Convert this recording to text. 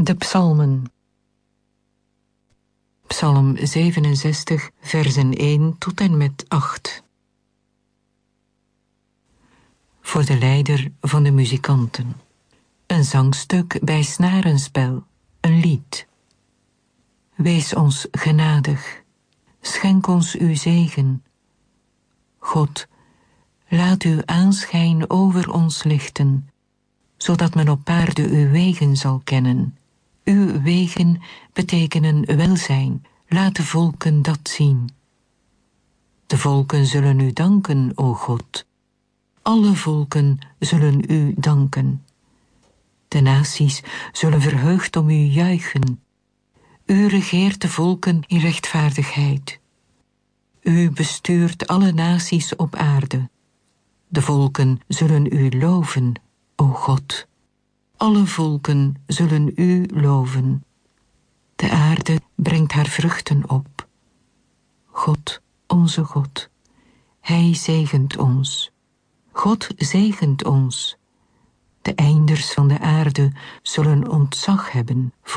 De psalmen. Psalm 67, versen 1 tot en met 8. Voor de leider van de muzikanten. Een zangstuk bij snarenspel, een lied. Wees ons genadig, schenk ons uw zegen. God, laat uw aanschijn over ons lichten, zodat men op aarde uw wegen zal kennen. Uw wegen betekenen welzijn, laat de volken dat zien. De volken zullen u danken, o God. Alle volken zullen u danken. De naties zullen verheugd om u juichen. U regeert de volken in rechtvaardigheid. U bestuurt alle naties op aarde. De volken zullen u loven, o God. Alle volken zullen u loven. De aarde brengt haar vruchten op. God, onze God, Hij zegent ons. God zegent ons. De einders van de aarde zullen ontzag hebben